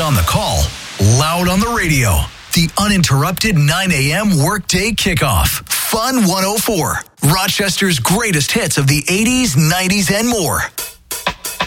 on the call, loud on the radio. The uninterrupted 9 a.m. workday kickoff. Fun 104. Rochester's greatest hits of the 80s, 90s, and more.